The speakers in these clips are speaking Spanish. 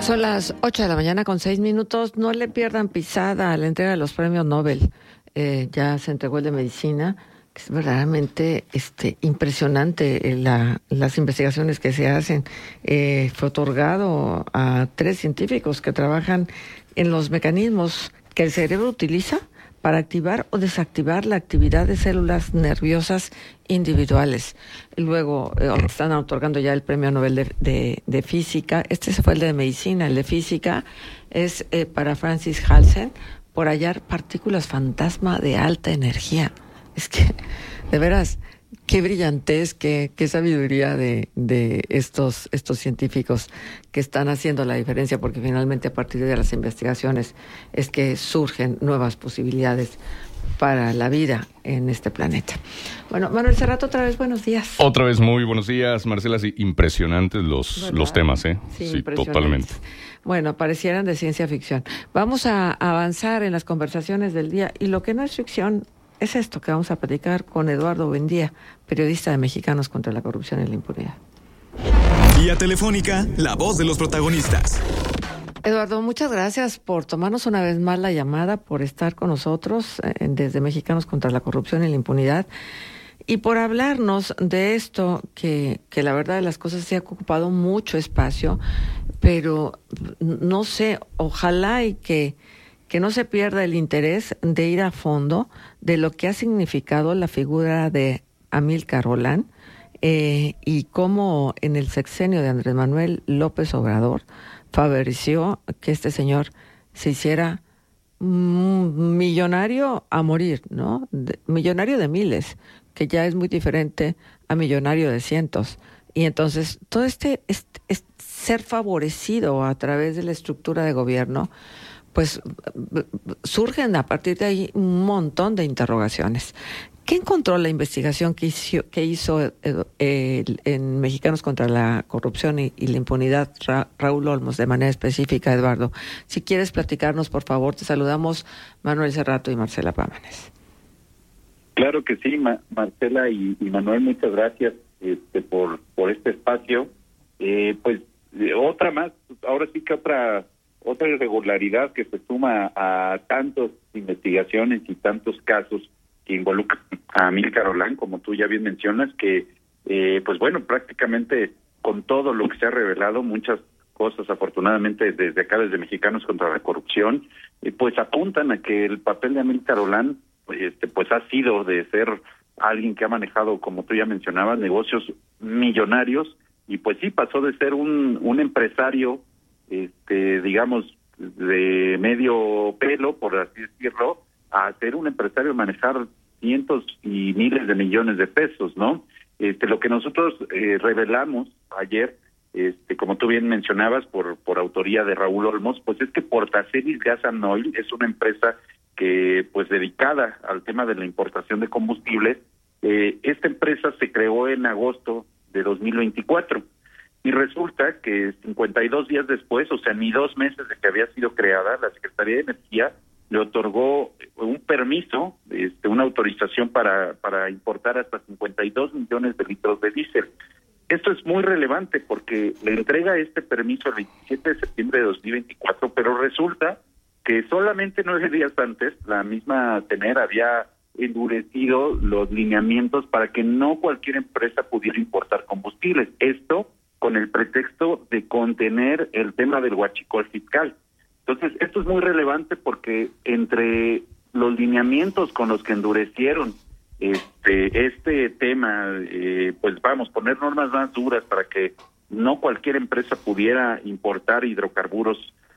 Son las 8 de la mañana con 6 minutos. No le pierdan pisada a la entrega de los premios Nobel. Ya se entregó el de medicina, que es verdaderamente impresionante las investigaciones que se hacen. Fue otorgado a 3 científicos que trabajan en los mecanismos que el cerebro utiliza para activar o desactivar la actividad de células nerviosas individuales. Luego están otorgando ya el premio Nobel de Física. Este fue el de Medicina. El de Física es para Francis Halsen por hallar partículas fantasma de alta energía. Es que, de veras, qué brillantez, qué sabiduría de estos científicos que están haciendo la diferencia, porque finalmente a partir de las investigaciones es que surgen nuevas posibilidades para la vida en este planeta. Bueno, Manuel Serrato, otra vez buenos días. Otra vez muy buenos días, Marcela. Sí, impresionantes los temas, ¿eh? Sí, totalmente. Bueno, parecieran de ciencia ficción. Vamos a avanzar en las conversaciones del día, y lo que no es ficción es esto que vamos a platicar con Eduardo Buendía, periodista de Mexicanos contra la Corrupción y la Impunidad. Vía telefónica, la voz de los protagonistas. Eduardo, muchas gracias por tomarnos una vez más la llamada, por estar con nosotros desde Mexicanos contra la Corrupción y la Impunidad, y por hablarnos de esto que la verdad de las cosas se ha ocupado mucho espacio, pero no sé, ojalá y que no se pierda el interés de ir a fondo de lo que ha significado la figura de Amílcar Olán y cómo en el sexenio de Andrés Manuel López Obrador favoreció que este señor se hiciera millonario a morir, ¿no? Millonario de miles, que ya es muy diferente a millonario de cientos. Y entonces todo este ser favorecido a través de la estructura de gobierno, pues surgen a partir de ahí un montón de interrogaciones. ¿Qué encontró la investigación que hizo en Mexicanos contra la Corrupción y la Impunidad, Raúl Olmos, de manera específica, Eduardo? Si quieres platicarnos, por favor, te saludamos Manuel Serrato y Marcela Pámanes. Claro que sí, Marcela y Manuel, muchas gracias por este espacio. Otra más, ahora sí que otra irregularidad que se suma a tantas investigaciones y tantos casos que involucran a Amílcar Olán, como tú ya bien mencionas, que prácticamente con todo lo que se ha revelado, muchas cosas afortunadamente desde acá, desde Mexicanos contra la Corrupción, pues apuntan a que el papel de Amílcar Olán pues ha sido de ser alguien que ha manejado, como tú ya mencionabas, negocios millonarios, y pues sí pasó de ser un empresario digamos, de medio pelo, por así decirlo, a ser un empresario, manejar cientos y miles de millones de pesos, ¿no? Lo que nosotros revelamos ayer, como tú bien mencionabas, por autoría de Raúl Olmos, pues es que Portacelis Gas and Oil es una empresa que, pues, dedicada al tema de la importación de combustibles. Esta empresa se creó en agosto de 2024. Y resulta que 52 días después, o sea, ni 2 meses de que había sido creada, la Secretaría de Energía le otorgó un permiso, una autorización para importar hasta 52 millones de litros de diésel. Esto es muy relevante porque le entrega este permiso el 27 de septiembre de 2024, pero resulta que solamente 9 días antes, la misma TENER había endurecido los lineamientos para que no cualquier empresa pudiera importar combustibles. Esto con el pretexto de contener el tema del huachicol fiscal. Entonces, esto es muy relevante porque entre los lineamientos con los que endurecieron este tema, poner normas más duras para que no cualquier empresa pudiera importar hidrocarburos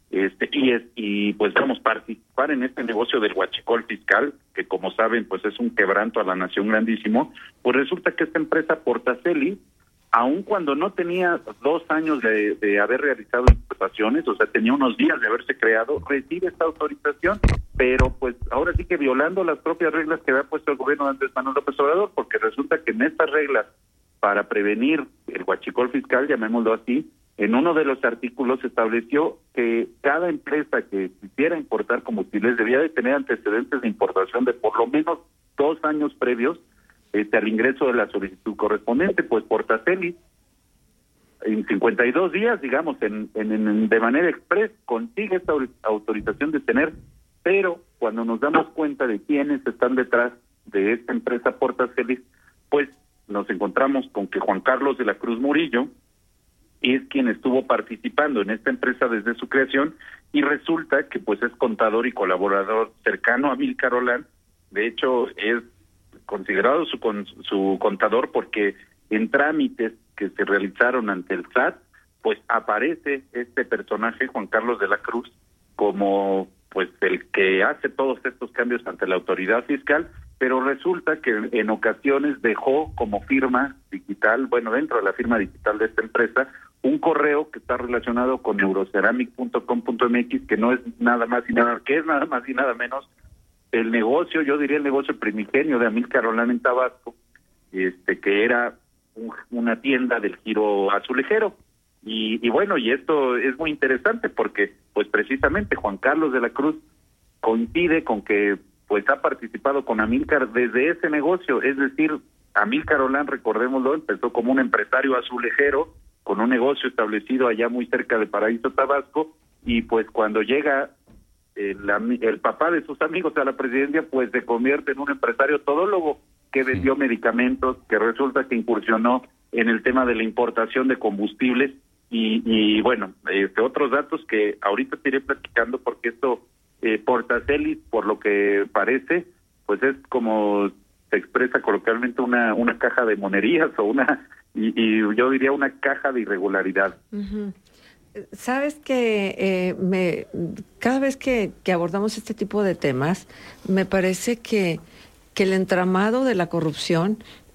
participar en este negocio del huachicol fiscal, que como saben, pues es un quebranto a la nación grandísimo. Pues resulta que esta empresa Portacelis, aun cuando no tenía 2 años de haber realizado importaciones, o sea, tenía unos días de haberse creado, recibe esta autorización, pero pues ahora sí que violando las propias reglas que había puesto el gobierno de Andrés Manuel López Obrador, porque resulta que en estas reglas para prevenir el huachicol fiscal, llamémoslo así, en uno de los artículos se estableció que cada empresa que quisiera importar combustibles debía de tener antecedentes de importación de por lo menos 2 años previos al ingreso de la solicitud correspondiente. Pues Portacelis en 52 días, digamos, de manera express, consigue esta autorización de tener, pero cuando nos damos cuenta de quiénes están detrás de esta empresa Portacelis, pues nos encontramos con que Juan Carlos de la Cruz Murillo es quien estuvo participando en esta empresa desde su creación, y resulta que pues es contador y colaborador cercano a Amílcar Olán. De hecho, es considerado su contador porque en trámites que se realizaron ante el SAT, pues aparece este personaje, Juan Carlos de la Cruz, como pues el que hace todos estos cambios ante la autoridad fiscal, pero resulta que en ocasiones dejó como firma digital, bueno, dentro de la firma digital de esta empresa, un correo que está relacionado con euroceramic.com.mx, que no es nada más y nada, que es nada más y nada menos el negocio, yo diría el negocio primigenio de Amílcar Olán en Tabasco, que era una tienda del giro azulejero. Y bueno, y esto es muy interesante porque pues precisamente Juan Carlos de la Cruz coincide con que pues ha participado con Amílcar desde ese negocio, es decir, Amílcar Olán, recordémoslo, empezó como un empresario azulejero con un negocio establecido allá muy cerca de Paraíso, Tabasco, y pues cuando llega el papá de sus amigos a la presidencia, pues se convierte en un empresario todólogo que vendió medicamentos, que resulta que incursionó en el tema de la importación de combustibles y bueno, otros datos que ahorita te iré platicando porque esto, Portacelis, por lo que parece, pues es como se expresa coloquialmente una caja de monerías o y yo diría una caja de irregularidad. Uh-huh. Sabes que cada vez que abordamos este tipo de temas, me parece que el entramado de la corrupción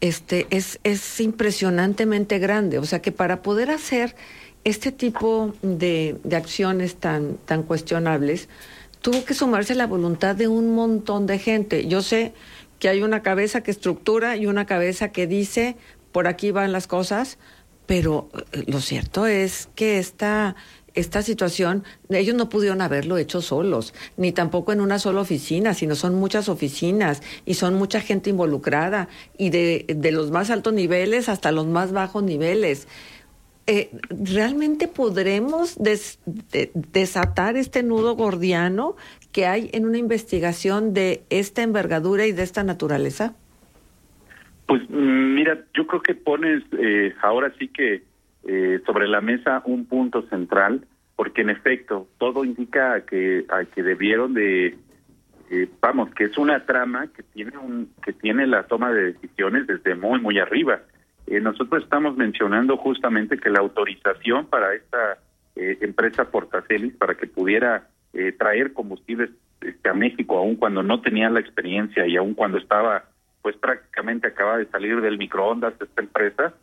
es impresionantemente grande. O sea que para poder hacer este tipo de acciones tan cuestionables, tuvo que sumarse la voluntad de un montón de gente. Yo sé que hay una cabeza que estructura y una cabeza que dice, por aquí van las cosas, pero lo cierto es que esta situación, ellos no pudieron haberlo hecho solos, ni tampoco en una sola oficina, sino son muchas oficinas y son mucha gente involucrada, y de los más altos niveles hasta los más bajos niveles. ¿Realmente podremos desatar este nudo gordiano que hay en una investigación de esta envergadura y de esta naturaleza? Pues mira, yo creo que pones ahora sí que sobre la mesa un punto central, porque en efecto todo indica a que debieron de que es una trama que tiene la toma de decisiones desde muy arriba. Nosotros estamos mencionando justamente que la autorización para esta empresa Portacelis para que pudiera traer combustibles a México, aun cuando no tenía la experiencia y aun cuando estaba pues prácticamente acaba de salir del microondas esta empresa,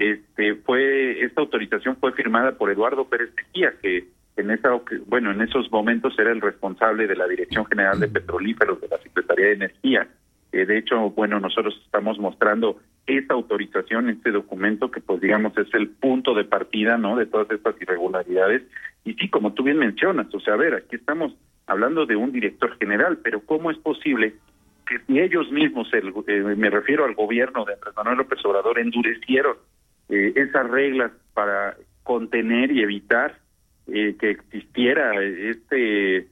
esta autorización fue firmada por Eduardo Pérez Mejía, que en esos momentos era el responsable de la Dirección General de Petrolíferos de la Secretaría de Energía. De hecho, bueno, nosotros estamos mostrando esa autorización, este documento que pues digamos es el punto de partida, ¿no?, de todas estas irregularidades. Y sí, como tú bien mencionas, o sea, a ver, aquí estamos hablando de un director general, pero ¿cómo es posible que si ellos mismos, me refiero al gobierno de Andrés Manuel López Obrador, endurecieron esas reglas para contener y evitar que existiera este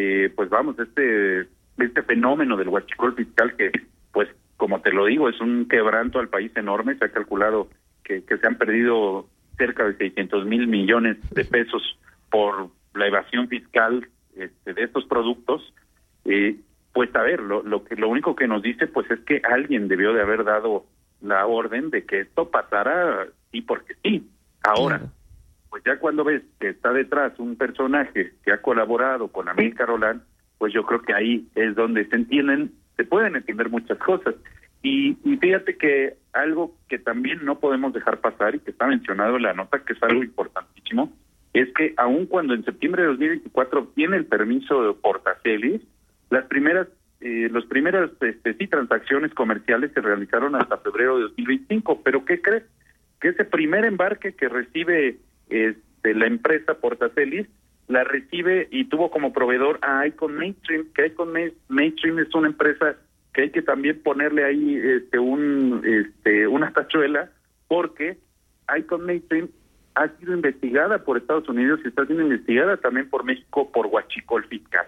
fenómeno del huachicol fiscal que, pues, como te lo digo, es un quebranto al país enorme? Se ha calculado que se han perdido cerca de 600,000 millones de pesos por la evasión fiscal de estos productos. Pues a ver, lo único que nos dice pues es que alguien debió de haber dado la orden de que esto pasara sí porque sí. Ahora, claro, pues ya cuando ves que está detrás un personaje que ha colaborado con Amílcar Olán, pues yo creo que ahí es donde se pueden entender muchas cosas. Y fíjate que algo que también no podemos dejar pasar y que está mencionado en la nota, que es algo importantísimo, es que aun cuando en septiembre de 2024 obtiene el permiso de Portacelis, las primeras transacciones comerciales se realizaron hasta febrero de 2025, pero ¿qué crees? Que ese primer embarque que recibe la empresa Portacelis, la recibe y tuvo como proveedor a Icon Mainstream, que Icon Mainstream es una empresa que hay que también ponerle ahí una tachuela, porque Icon Mainstream ha sido investigada por Estados Unidos y está siendo investigada también por México por huachicol fiscal.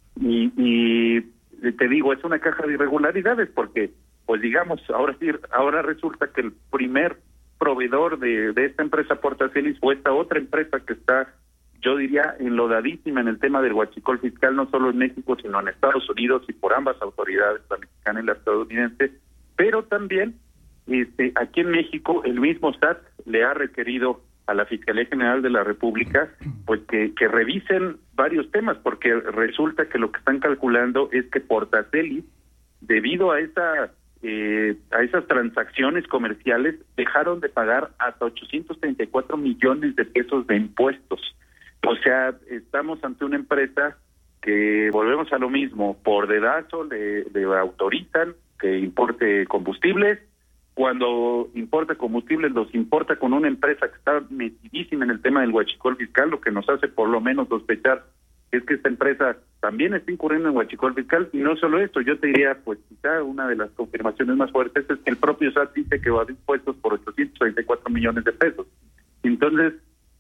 Y te digo, es una caja de irregularidades porque, pues digamos, ahora resulta que el primer proveedor de esta empresa Portacelis fue esta otra empresa que está, yo diría, enlodadísima en el tema del huachicol fiscal, no solo en México, sino en Estados Unidos y por ambas autoridades, la mexicana y la estadounidense, pero también aquí en México el mismo SAT le ha requerido a la Fiscalía General de la República pues que revisen varios temas, porque resulta que lo que están calculando es que Portacelis, debido a esas transacciones comerciales, dejaron de pagar hasta 834 millones de pesos de impuestos. O sea, estamos ante una empresa que, volvemos a lo mismo, por dedazo le autorizan que importe combustibles. Cuando importa combustibles, los importa con una empresa que está metidísima en el tema del huachicol fiscal, lo que nos hace por lo menos sospechar es que esta empresa también está incurriendo en huachicol fiscal. Y no solo esto, yo te diría, pues quizá una de las confirmaciones más fuertes es que el propio SAT dice que va a impuestos por 834 millones de pesos. Entonces,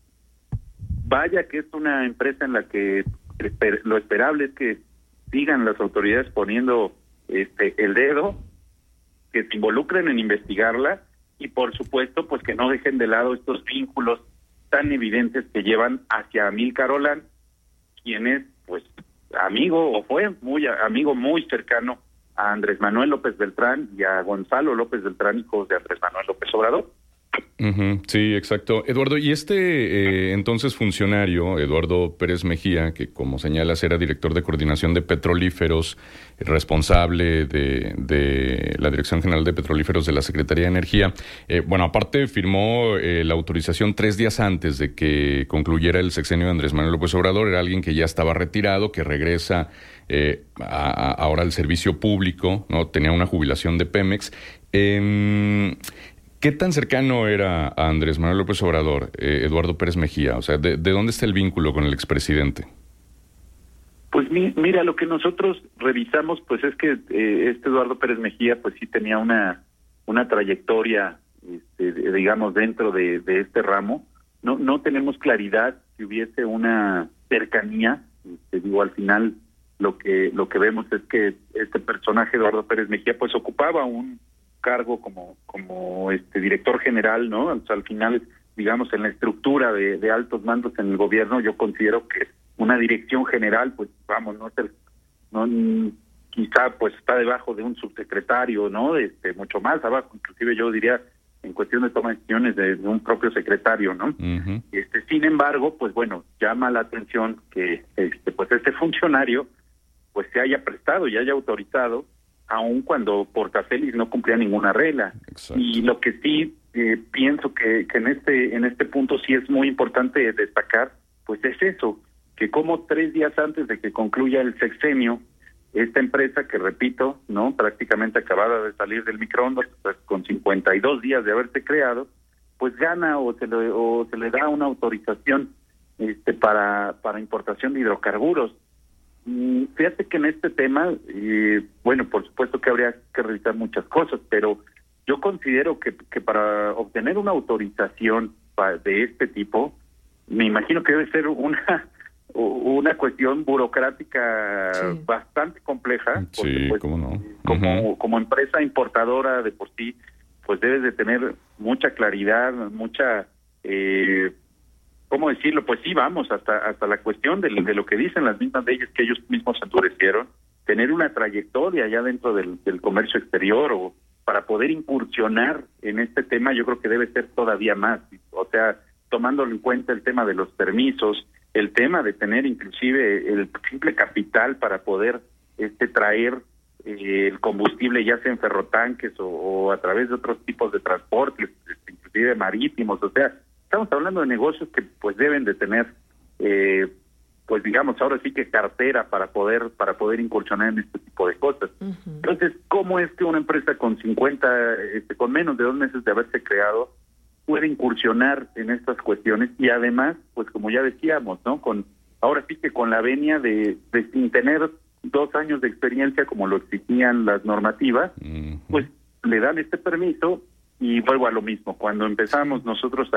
vaya que es una empresa en la que lo esperable es que sigan las autoridades poniendo el dedo, que se involucren en investigarla y, por supuesto, pues que no dejen de lado estos vínculos tan evidentes que llevan hacia Amílcar Olán, quien es, pues, amigo o fue muy amigo muy cercano a Andrés Manuel López Beltrán y a Gonzalo López Beltrán, hijos de Andrés Manuel López Obrador. Uh-huh, sí, exacto. Eduardo, y entonces funcionario, Eduardo Pérez Mejía, que como señalas era director de coordinación de petrolíferos, responsable de la Dirección General de Petrolíferos de la Secretaría de Energía, aparte firmó la autorización 3 días antes de que concluyera el sexenio de Andrés Manuel López Obrador. Era alguien que ya estaba retirado, que regresa ahora al servicio público, ¿no? Tenía una jubilación de Pemex. ¿Qué tan cercano era a Andrés Manuel López Obrador, Eduardo Pérez Mejía? O sea, ¿de dónde está el vínculo con el expresidente? Pues mira, lo que nosotros revisamos, pues es que Eduardo Pérez Mejía, pues sí tenía una trayectoria, digamos, dentro de este ramo. No tenemos claridad si hubiese una cercanía. Al final lo que vemos es que este personaje, Eduardo Pérez Mejía, pues ocupaba un cargo como director general, ¿no? O sea, al final, digamos, en la estructura de altos mandos en el gobierno, yo considero que una dirección general, pues vamos, quizá pues está debajo de un subsecretario, ¿no? Mucho más abajo, inclusive yo diría en cuestión de toma de decisiones de un propio secretario, ¿no? Uh-huh. Sin embargo, pues bueno, llama la atención que pues este funcionario pues se haya prestado y haya autorizado, aun cuando Portacelis no cumplía ninguna regla. Exacto. Y lo que sí pienso que en este punto sí es muy importante destacar, pues es eso, que como 3 días antes de que concluya el sexenio, esta empresa que, repito, no prácticamente acabada de salir del microondas, pues, con 52 días de haberse creado, pues gana o se le da una autorización para importación de hidrocarburos. Fíjate que en este tema, por supuesto que habría que revisar muchas cosas, pero yo considero que para obtener una autorización de este tipo, me imagino que debe ser una cuestión burocrática bastante compleja. Sí, pues, cómo no. Como empresa importadora de por sí, pues debes de tener mucha claridad, mucha... ¿cómo decirlo? Pues sí, vamos, hasta la cuestión de lo que dicen las mismas leyes que ellos mismos endurecieron, tener una trayectoria ya dentro del comercio exterior o para poder incursionar en este tema, yo creo que debe ser todavía más. O sea, tomándolo en cuenta el tema de los permisos, el tema de tener inclusive el simple capital para poder traer el combustible, ya sea en ferrotanques o a través de otros tipos de transportes, inclusive marítimos. O sea, estamos hablando de negocios que pues deben de tener, pues digamos, ahora sí que cartera para poder incursionar en este tipo de cosas. Uh-huh. Entonces, ¿cómo es que una empresa con con menos de 2 meses de haberse creado puede incursionar en estas cuestiones? Y además, pues como ya decíamos, ¿no? Ahora sí que con la venia de sin tener 2 años de experiencia como lo exigían las normativas, uh-huh, pues le dan este permiso. Y vuelvo a lo mismo, cuando empezamos nosotros a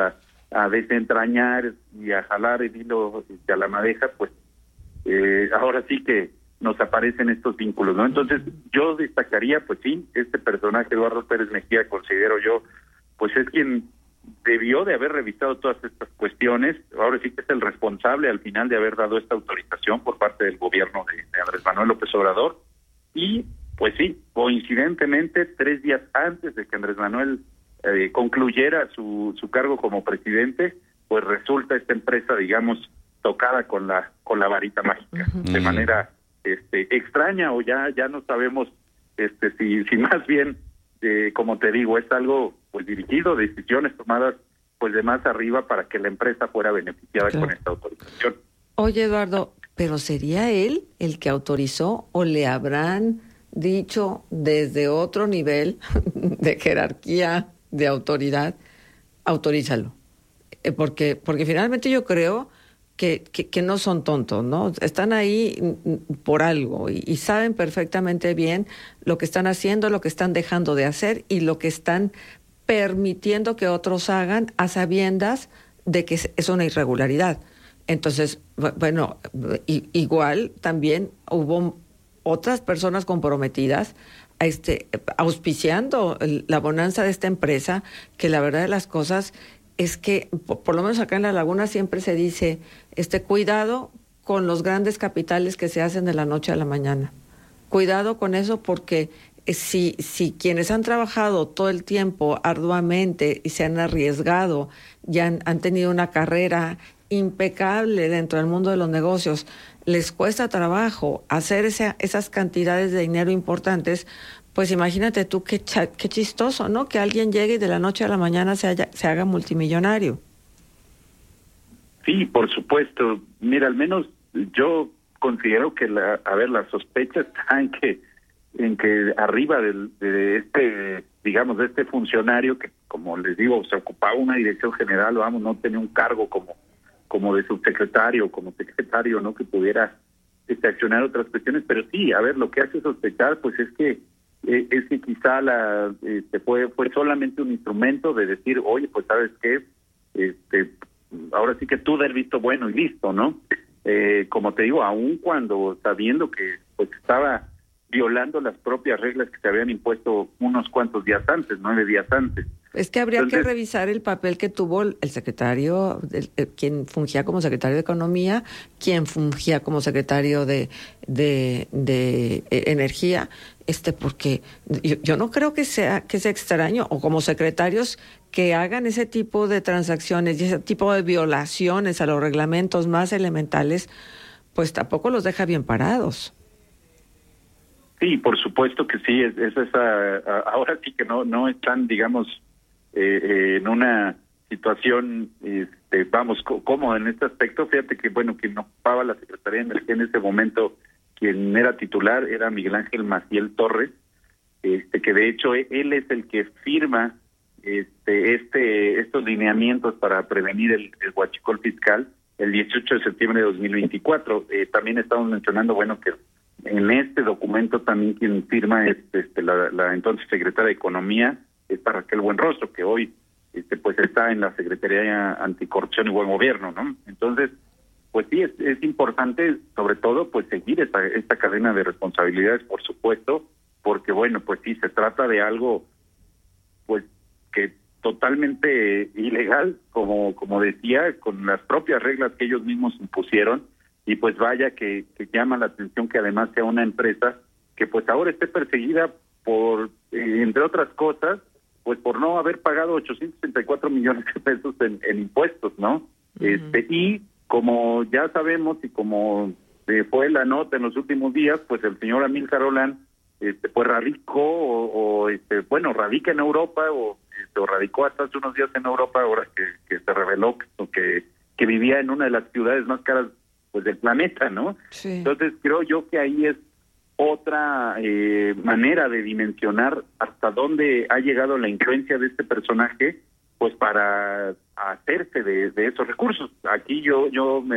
a desentrañar y a jalar el hilo a la madeja, pues ahora sí que nos aparecen estos vínculos, ¿no? Entonces yo destacaría, pues sí, este personaje, Eduardo Pérez Mejía, considero yo, pues es quien debió de haber revisado todas estas cuestiones. Ahora sí que es el responsable al final de haber dado esta autorización por parte del gobierno de Andrés Manuel López Obrador. Y pues sí, coincidentemente 3 días antes de que Andrés Manuel concluyera su cargo como presidente, pues resulta esta empresa, digamos, tocada con la varita mágica, de manera extraña, o ya no sabemos si más bien, como te digo, es algo pues dirigido, decisiones tomadas pues de más arriba para que la empresa fuera beneficiada con esta autorización. Oye, Eduardo, ¿pero sería él el que autorizó o le habrán dicho desde otro nivel de jerarquía, de autoridad, autorízalo? Porque finalmente yo creo que no son tontos, ¿no? Están ahí por algo y saben perfectamente bien lo que están haciendo, lo que están dejando de hacer y lo que están permitiendo que otros hagan a sabiendas de que es una irregularidad. Entonces, bueno, igual también hubo otras personas comprometidas auspiciando la bonanza de esta empresa, que la verdad de las cosas es que, por lo menos acá en La Laguna siempre se dice, cuidado con los grandes capitales que se hacen de la noche a la mañana. Cuidado con eso, porque si quienes han trabajado todo el tiempo arduamente y se han arriesgado y han tenido una carrera impecable dentro del mundo de los negocios, les cuesta trabajo hacer esas cantidades de dinero importantes, pues imagínate tú qué chistoso, ¿no? Que alguien llegue y de la noche a la mañana se haga multimillonario. Sí, por supuesto. Mira, al menos yo considero que la sospecha está en que arriba de este funcionario que, como les digo, se ocupaba una dirección general, no tenía un cargo como de subsecretario, como secretario, ¿no? Que pudiera accionar otras cuestiones, pero sí, lo que hace sospechar, pues es que quizá fue solamente un instrumento de decir, oye, pues sabes qué, ahora sí que tú da el visto bueno y listo, ¿no? Como te digo, aun cuando sabiendo que pues estaba violando las propias reglas que se habían impuesto unos cuantos días antes, 9 días antes. Es que habría que revisar el papel que tuvo el secretario, quien fungía como secretario de Economía, quien fungía como secretario de Energía, porque yo no creo que sea extraño, o como secretarios que hagan ese tipo de transacciones y ese tipo de violaciones a los reglamentos más elementales, pues tampoco los deja bien parados. Sí, por supuesto que sí, ahora sí que no están, digamos, en una situación, cómoda en este aspecto. Fíjate que, quien ocupaba la Secretaría de Energía en ese momento, quien era titular, era Miguel Ángel Maciel Torres, que de hecho él es el que firma estos lineamientos para prevenir el huachicol fiscal el 18 de septiembre de 2024. También estamos mencionando, que en este documento también quien firma es la entonces secretaria de Economía, esta Raquel Buenrostro, que hoy pues está en la Secretaría Anticorrupción y Buen Gobierno, ¿no? Entonces, pues sí, es importante, sobre todo, pues seguir esta cadena de responsabilidades, por supuesto, porque pues sí, se trata de algo pues que totalmente ilegal, como decía, con las propias reglas que ellos mismos impusieron. Y pues vaya que llama la atención que además sea una empresa que pues ahora esté perseguida por, entre otras cosas, pues por no haber pagado 864 millones de pesos en impuestos, ¿no? Y como ya sabemos y como fue la nota en los últimos días, pues el señor Amílcar Holland pues radicó radica en Europa o radicó hasta hace unos días en Europa, ahora que se reveló que vivía en una de las ciudades más caras pues del planeta, ¿no? Sí. Entonces creo yo que ahí es otra manera de dimensionar hasta dónde ha llegado la influencia de este personaje, pues para hacerse de esos recursos. Aquí yo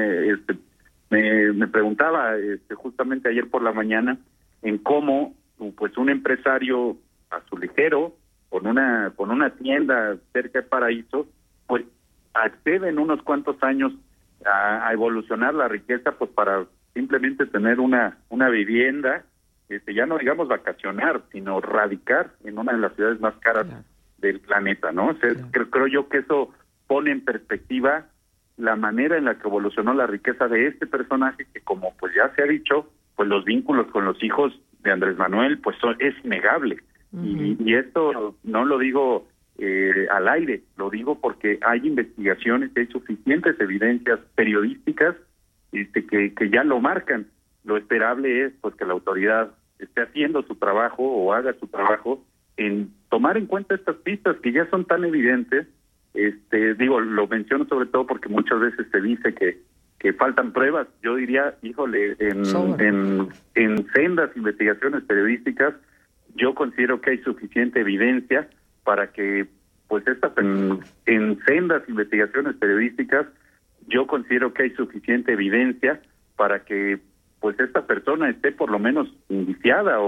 me preguntaba justamente ayer por la mañana en cómo pues un empresario a su ligero con una tienda cerca de Paraíso, pues acceden unos cuantos años a evolucionar la riqueza, pues para simplemente tener una vivienda, ya no digamos vacacionar, sino radicar en una de las ciudades más caras del planeta, ¿no? O sea, creo yo que eso pone en perspectiva la manera en la que evolucionó la riqueza de este personaje, que como pues ya se ha dicho, pues los vínculos con los hijos de Andrés Manuel pues es innegable. Y esto no lo digo al aire, lo digo porque hay investigaciones, hay suficientes evidencias periodísticas que ya lo marcan. Lo esperable es pues que la autoridad esté haciendo su trabajo o haga su trabajo en tomar en cuenta estas pistas que ya son tan evidentes. Lo menciono sobre todo porque muchas veces se dice que faltan pruebas. Yo diría, híjole, en sendas investigaciones periodísticas, yo considero que hay suficiente evidencia para que, pues, en sendas investigaciones periodísticas, yo considero que hay suficiente evidencia para que, pues, esta persona esté por lo menos indiciada o